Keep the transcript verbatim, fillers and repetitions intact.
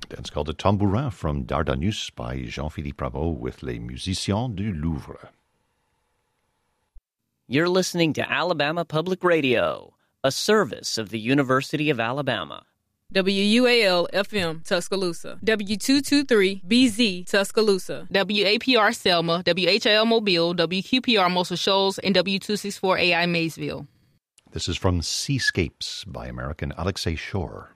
That's called a tambourin from Dardanus by Jean-Philippe Rameau with Les Musiciens du Louvre. You're listening to Alabama Public Radio, a service of the University of Alabama. W U A L F M Tuscaloosa, W two twenty-three B Z Tuscaloosa, W A P R Selma, W H L Mobile, W Q P R Muscle Shoals, and W two sixty-four A I Maysville. This is from Seascapes by American Alexei Shore.